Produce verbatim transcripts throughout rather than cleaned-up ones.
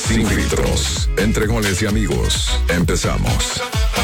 Sin filtros, entre goles y amigos. Empezamos.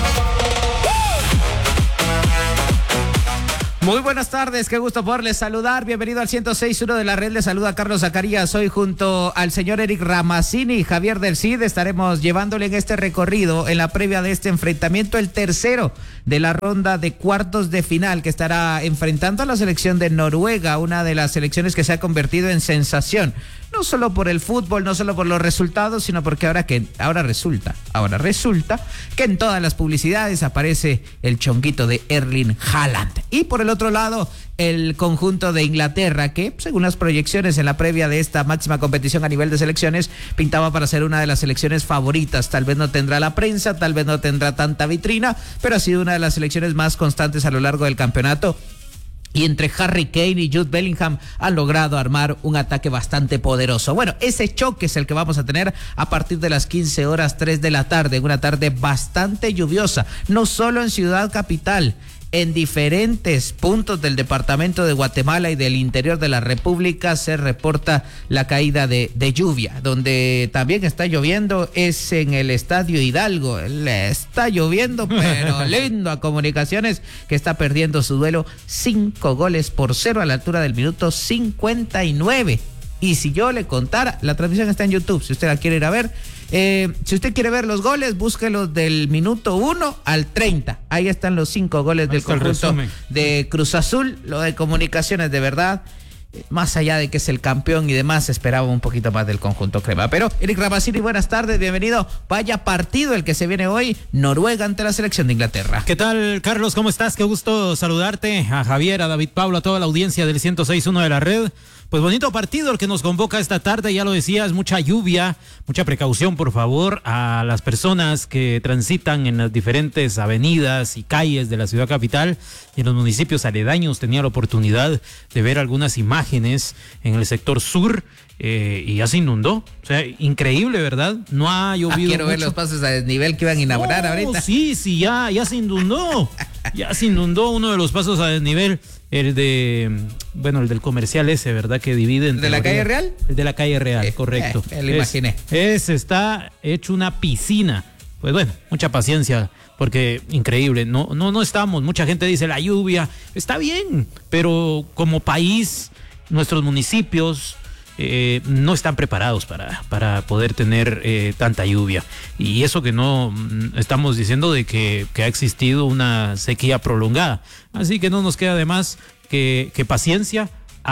Muy buenas tardes, qué gusto poderles saludar. Bienvenido al ciento seis punto uno de la red. Les saluda Carlos Zacarías. Hoy junto al señor Eric Ramazzini y Javier del Cid estaremos llevándole en este recorrido, en la previa de este enfrentamiento, el tercero de la ronda de cuartos de final, que estará enfrentando a la selección de Noruega, una de las selecciones que se ha convertido en sensación. No solo por el fútbol, no solo por los resultados, sino porque ahora que ahora resulta, ahora resulta que en todas las publicidades aparece el chonguito de Erling Haaland. Y por el otro lado, el conjunto de Inglaterra, que según las proyecciones en la previa de esta máxima competición a nivel de selecciones, pintaba para ser una de las selecciones favoritas. Tal vez no tendrá la prensa, tal vez no tendrá tanta vitrina, pero ha sido una de las selecciones más constantes a lo largo del campeonato. Y entre Harry Kane y Jude Bellingham han logrado armar un ataque bastante poderoso. Bueno, ese choque es el que vamos a tener a partir de las quince horas, tres de la tarde, una tarde bastante lluviosa, no solo en Ciudad Capital. En diferentes puntos del departamento de Guatemala y del interior de la República se reporta la caída de, de lluvia. Donde también está lloviendo es en el Estadio Hidalgo. Le está lloviendo, pero lindo a Comunicaciones, que está perdiendo su duelo cinco goles por cero a la altura del minuto cincuenta y nueve. Y si yo le contara, la transmisión está en YouTube, si usted la quiere ir a ver. Eh, si usted quiere ver los goles, búsquelos del minuto uno al treinta. Ahí están los cinco goles del conjunto de Cruz Azul. Lo de Comunicaciones, de verdad, más allá de que es el campeón y demás, esperaba un poquito más del conjunto crema. Pero Eric Ramazzini, buenas tardes, bienvenido. Vaya partido el que se viene hoy, Noruega ante la selección de Inglaterra. ¿Qué tal, Carlos? ¿Cómo estás? Qué gusto saludarte, a Javier, a David Pablo, a toda la audiencia del ciento seis punto uno de la red. Pues bonito partido el que nos convoca esta tarde, ya lo decías, mucha lluvia, mucha precaución, por favor, a las personas que transitan en las diferentes avenidas y calles de la ciudad capital y en los municipios aledaños. Tenía la oportunidad de ver algunas imágenes en el sector sur eh, y ya se inundó. O sea, increíble, ¿verdad? No ha llovido ah, quiero mucho. ver los pasos a desnivel que iban a inaugurar no, ahorita. Sí, sí, ya, ya se inundó. Ya se inundó uno de los pasos a desnivel. El de, bueno, el del comercial ese, ¿verdad? Que divide entre... ¿El de la calle Real? El de la calle Real, eh, correcto. Eh, lo imaginé. Ese está hecho una piscina. Pues bueno, mucha paciencia, porque increíble. No, no, no estamos, mucha gente dice la lluvia. Está bien, pero como país, nuestros municipios eh, no están preparados para, para poder tener eh, tanta lluvia. Y eso que no estamos diciendo de que, que ha existido una sequía prolongada. Así que no nos queda de más que, que paciencia.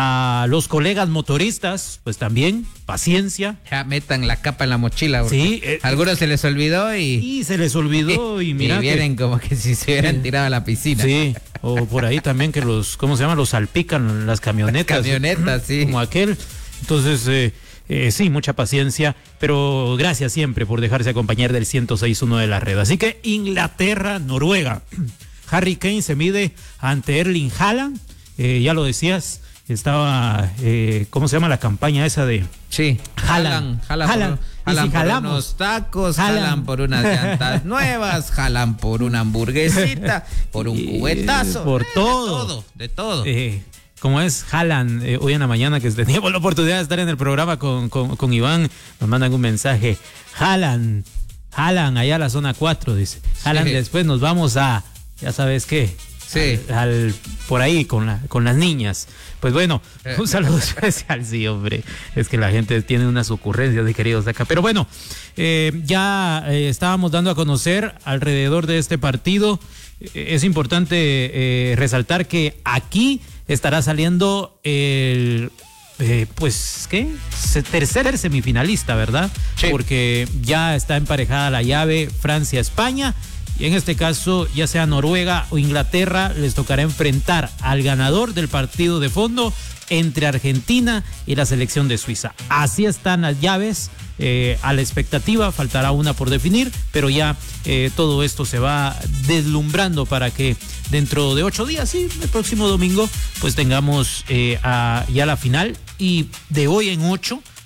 A los colegas motoristas, pues también paciencia. Ya metan la capa en la mochila. Sí. Eh, a algunos se les olvidó y... Y se les olvidó y mira y vienen que, como que si se hubieran tirado a la piscina. Sí, o por ahí también que los, ¿cómo se llama? Los salpican las camionetas. Las camionetas, sí. Como aquel. Entonces, eh, eh, sí, mucha paciencia, pero gracias siempre por dejarse acompañar del ciento seis punto uno de la red. Así que Inglaterra, Noruega. Harry Kane se mide ante Erling Haaland, eh, ya lo decías, estaba, eh, ¿cómo se llama la campaña esa de? Sí, Haaland, Haaland, Haaland, jalan si por jalamos, unos tacos, jalan. jalan por unas llantas nuevas, jalan por una hamburguesita, por un cubetazo, por eh, todo, de todo, de todo. Eh, como es Haaland, eh, hoy en la mañana que teníamos la oportunidad de estar en el programa con, con, con Iván, nos mandan un mensaje, Haaland, Haaland, allá a la zona cuatro, dice, Haaland, sí. Después nos vamos a, ya sabes qué, sí. al, al, por ahí con, la, con las niñas. Pues bueno, un saludo especial, sí, hombre, es que la gente tiene unas ocurrencias de queridos de acá, pero bueno, eh, ya eh, estábamos dando a conocer alrededor de este partido. Eh, es importante eh, resaltar que aquí estará saliendo el, eh, pues, ¿qué? Tercer semifinalista, ¿verdad? Sí. Porque ya está emparejada la llave Francia-España. Y en este caso, ya sea Noruega o Inglaterra, les tocará enfrentar al ganador del partido de fondo entre Argentina y la selección de Suiza. Así están las llaves, eh, a la expectativa, faltará una por definir, pero ya eh, todo esto se va deslumbrando para que dentro de ocho días, sí, el próximo domingo, pues tengamos eh, a, ya la final. Y de hoy en ocho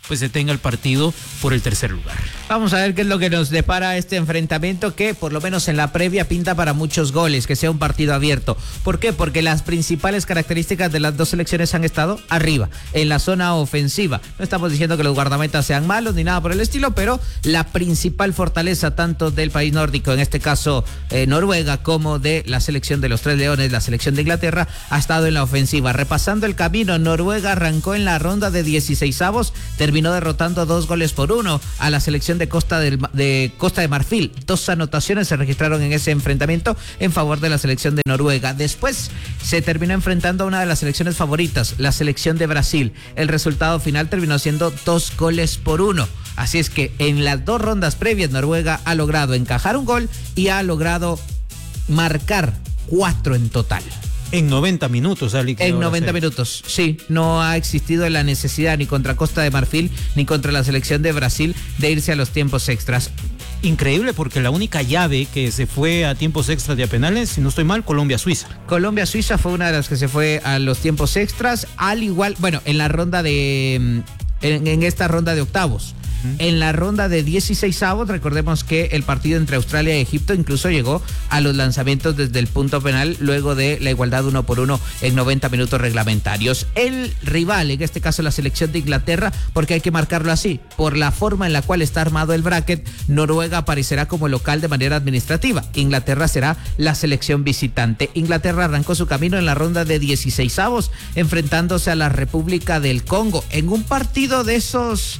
pues se tenga el partido por el tercer lugar. Vamos a ver qué es lo que nos depara este enfrentamiento, que por lo menos en la previa pinta para muchos goles, que sea un partido abierto. ¿Por qué? Porque las principales características de las dos selecciones han estado arriba, en la zona ofensiva. No estamos diciendo que los guardametas sean malos ni nada por el estilo, pero la principal fortaleza tanto del país nórdico, en este caso eh, Noruega, como de la selección de los Tres Leones, la selección de Inglaterra, ha estado en la ofensiva. Repasando el camino, Noruega arrancó en la ronda de dieciseisavos, terminó derrotando dos goles por uno a la selección de Costa, del, de Costa de Marfil. Dos anotaciones se registraron en ese enfrentamiento en favor de la selección de Noruega. Después se terminó enfrentando a una de las selecciones favoritas, la selección de Brasil. El resultado final terminó siendo dos goles por uno. Así es que en las dos rondas previas Noruega ha logrado encajar un gol y ha logrado marcar cuatro en total. En noventa minutos, Ali. En noventa minutos, sí. No ha existido la necesidad ni contra Costa de Marfil ni contra la selección de Brasil de irse a los tiempos extras. Increíble, porque la única llave que se fue a tiempos extras y a penales, si no estoy mal, Colombia-Suiza. Colombia-Suiza fue una de las que se fue a los tiempos extras, al igual, bueno, en la ronda de, en, en esta ronda de octavos. En la ronda de dieciseisavos, recordemos que el partido entre Australia y Egipto incluso llegó a los lanzamientos desde el punto penal luego de la igualdad uno por uno en noventa minutos reglamentarios. El rival, en este caso la selección de Inglaterra, porque hay que marcarlo así, por la forma en la cual está armado el bracket, Noruega aparecerá como local de manera administrativa. Inglaterra será la selección visitante. Inglaterra arrancó su camino en la ronda de dieciseisavos, enfrentándose a la República del Congo, en un partido de esos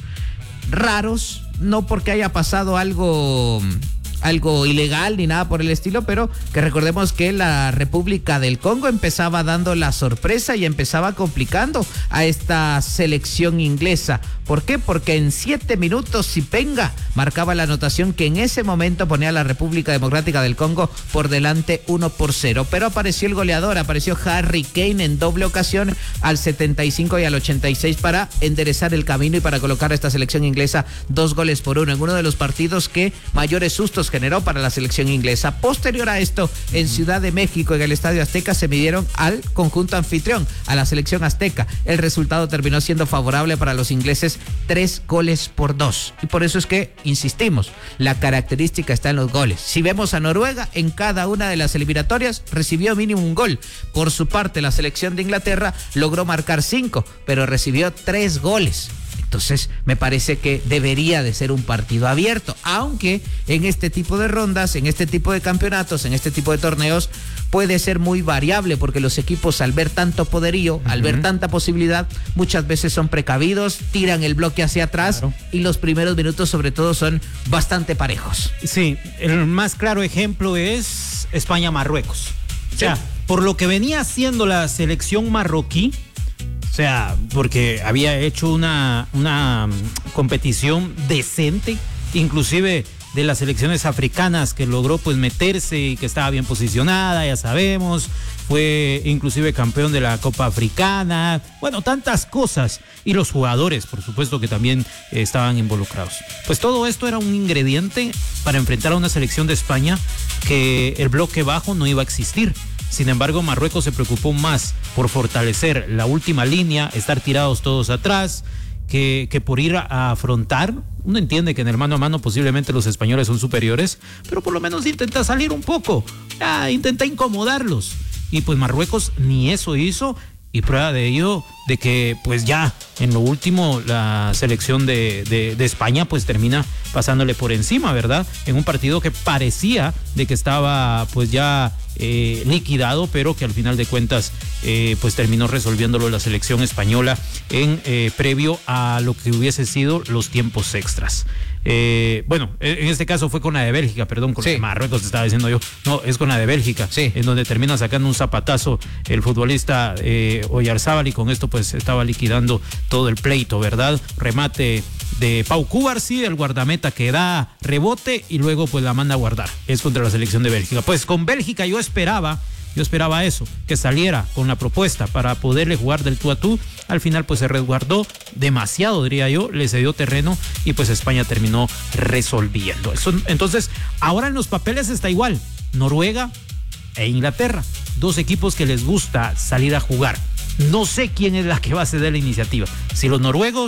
raros, no porque haya pasado algo algo ilegal ni nada por el estilo, pero que recordemos que la República del Congo empezaba dando la sorpresa y empezaba complicando a esta selección inglesa. ¿Por qué? Porque en siete minutos Sipenga marcaba la anotación que en ese momento ponía a la República Democrática del Congo por delante uno por cero. Pero apareció el goleador, apareció Harry Kane en doble ocasión al setenta y cinco y al ochenta y seis para enderezar el camino y para colocar a esta selección inglesa dos goles por uno en uno de los partidos que mayores sustos generó para la selección inglesa. Posterior a esto, en Ciudad de México, en el Estadio Azteca, se midieron al conjunto anfitrión, a la selección azteca. El resultado terminó siendo favorable para los ingleses, tres goles por dos. Y por eso es que, insistimos, la característica está en los goles. Si vemos a Noruega, en cada una de las eliminatorias recibió mínimo un gol. Por su parte, la selección de Inglaterra logró marcar cinco, pero recibió tres goles. Entonces, me parece que debería de ser un partido abierto, aunque en este tipo de rondas, en este tipo de campeonatos, en este tipo de torneos, puede ser muy variable, porque los equipos, al ver tanto poderío, uh-huh. al ver tanta posibilidad, muchas veces son precavidos, tiran el bloque hacia atrás, claro. y los primeros minutos sobre todo son bastante parejos. Sí, el más claro ejemplo es España-Marruecos. O sea, sí. por lo que venía haciendo la selección marroquí, o sea, porque había hecho una, una competición decente, inclusive de las selecciones africanas, que logró pues meterse y que estaba bien posicionada, ya sabemos, fue inclusive campeón de la Copa Africana, bueno, tantas cosas, y los jugadores, por supuesto, que también eh, estaban involucrados. Pues todo esto era un ingrediente para enfrentar a una selección de España que el bloque bajo no iba a existir. Sin embargo, Marruecos se preocupó más por fortalecer la última línea, estar tirados todos atrás, que, que por ir a, a afrontar. Uno entiende que en el mano a mano posiblemente los españoles son superiores, pero por lo menos intenta salir un poco, ya, intenta incomodarlos. Y pues Marruecos ni eso hizo, y prueba de ello de que pues ya en lo último la selección de, de, de España pues termina pasándole por encima, ¿verdad? En un partido que parecía de que estaba pues ya eh, liquidado, pero que al final de cuentas eh, pues terminó resolviéndolo la selección española en eh, previo a lo que hubiese sido los tiempos extras. Eh, bueno, en este caso fue con la de Bélgica, perdón, con sí. la de Marruecos te estaba diciendo yo, no, es con la de Bélgica, sí. en donde termina sacando un zapatazo el futbolista eh, Oyarzábal, y con esto pues estaba liquidando todo el pleito, ¿verdad? Remate de Pau Cubarsí, el guardameta, que da rebote y luego pues la manda a guardar. Es contra la selección de Bélgica. Pues con Bélgica yo esperaba Yo esperaba eso, que saliera con la propuesta para poderle jugar del tú a tú. Al final pues se resguardó demasiado, diría yo, le cedió terreno y pues España terminó resolviendo. Eso, entonces, ahora en los papeles está igual, Noruega e Inglaterra, dos equipos que les gusta salir a jugar. No sé quién es la que va a ceder la iniciativa, si los noruegos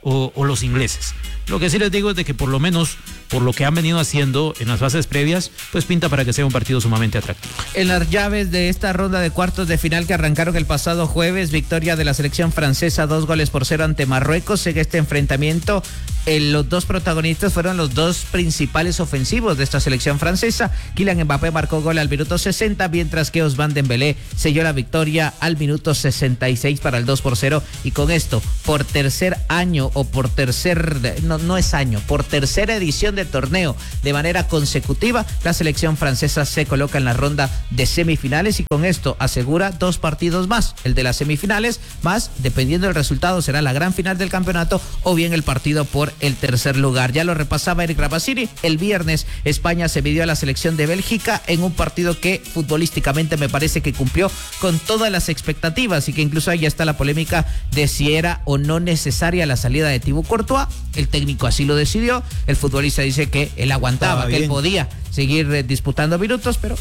o, o los ingleses. Lo que sí les digo es de que por lo menos por lo que han venido haciendo en las fases previas, pues pinta para que sea un partido sumamente atractivo. En las llaves de esta ronda de cuartos de final que arrancaron el pasado jueves, victoria de la selección francesa, dos goles por cero ante Marruecos. En este enfrentamiento, eh, los dos protagonistas fueron los dos principales ofensivos de esta selección francesa. Kylian Mbappé marcó gol al minuto sesenta, mientras que Ousmane Dembélé selló la victoria al minuto sesenta y seis para el dos por cero. Y con esto, por tercer año o por tercer, no, no es año, por tercera edición de torneo de manera consecutiva, la selección francesa se coloca en la ronda de semifinales y con esto asegura dos partidos más, el de las semifinales más, dependiendo del resultado, será la gran final del campeonato o bien el partido por el tercer lugar. Ya lo repasaba Eric Ramazzini, el viernes España se midió a la selección de Bélgica en un partido que futbolísticamente me parece que cumplió con todas las expectativas y que incluso ahí está la polémica de si era o no necesaria la salida de Thibaut Courtois. El técnico así lo decidió, el futbolista dice que él aguantaba, que él podía seguir eh, disputando minutos, pero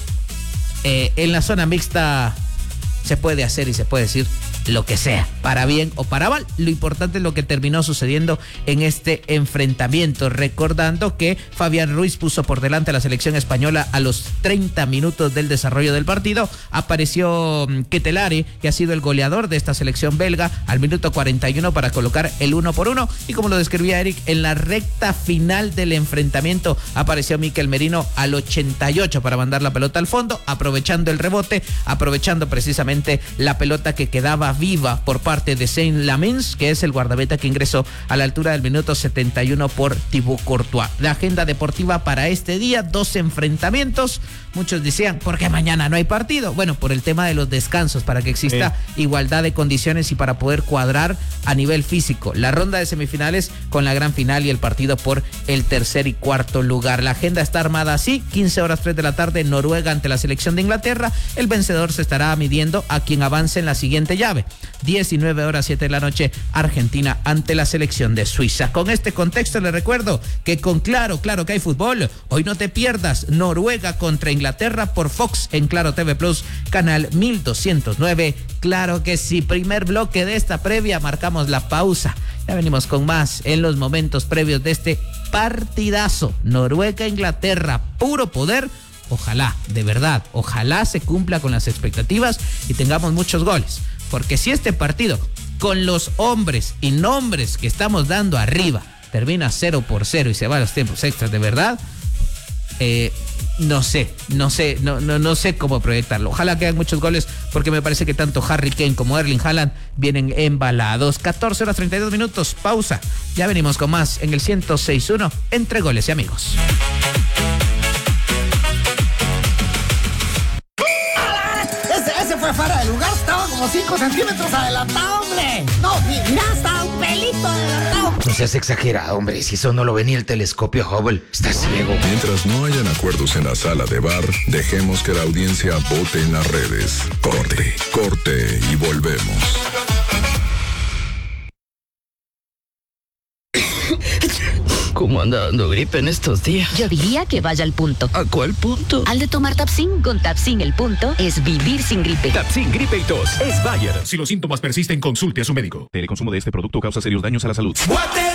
eh, en la zona mixta se puede hacer y se puede decir lo que sea, para bien o para mal. Lo importante es lo que terminó sucediendo en este enfrentamiento, recordando que Fabián Ruiz puso por delante a la selección española a los treinta minutos del desarrollo del partido. Apareció Ketelare, que ha sido el goleador de esta selección belga, al minuto cuarenta y uno para colocar el uno por uno, y como lo describía Eric, en la recta final del enfrentamiento apareció Mikel Merino al ochenta y ocho para mandar la pelota al fondo, aprovechando el rebote, aprovechando precisamente la pelota que quedaba viva por parte de Saint-Lamens, que es el guardameta que ingresó a la altura del minuto setenta y uno por Thibaut Courtois. La agenda deportiva para este día, dos enfrentamientos. Muchos decían, ¿por qué mañana no hay partido? Bueno, por el tema de los descansos, para que exista sí. igualdad de condiciones y para poder cuadrar a nivel físico la ronda de semifinales con la gran final y el partido por el tercer y cuarto lugar. La agenda está armada así: quince horas tres de la tarde, Noruega ante la selección de Inglaterra. El vencedor se estará midiendo a quien avance en la siguiente llave. diecinueve horas siete de la noche, Argentina ante la selección de Suiza. Con este contexto les recuerdo que con Claro, claro que hay fútbol. Hoy no te pierdas Noruega contra Inglaterra por Fox en Claro T V Plus, canal mil doscientos nueve. Claro que sí, primer bloque de esta previa, marcamos la pausa. Ya venimos con más en los momentos previos de este partidazo. Noruega-Inglaterra, puro poder. Ojalá, de verdad, ojalá se cumpla con las expectativas y tengamos muchos goles. Porque si este partido, con los hombres y nombres que estamos dando arriba, termina cero por cero y se va a los tiempos extras, de verdad, eh, no sé, no sé, no, no, no sé cómo proyectarlo. Ojalá que hagan muchos goles, porque me parece que tanto Harry Kane como Erling Haaland vienen embalados. catorce horas treinta y dos minutos, pausa. Ya venimos con más en el ciento seis punto uno, Entre Goles y Amigos. Fue fuera de lugar, estaba como cinco centímetros adelantado, hombre. No, mira, estaba un pelito adelantado. No seas exagerado, hombre, si eso no lo ve ni el telescopio Hubble, está ciego. Mientras no hayan acuerdos en la sala de bar, dejemos que la audiencia vote en las redes. Corte, corte y volvemos. ¿Cómo anda dando gripe en estos días? Yo diría que vaya al punto. ¿A cuál punto? Al de tomar Tapsin. Con Tapsin el punto es vivir sin gripe. Tapsin, gripe y tos es Bayer. Si los síntomas persisten, consulte a su médico. El consumo de este producto causa serios daños a la salud.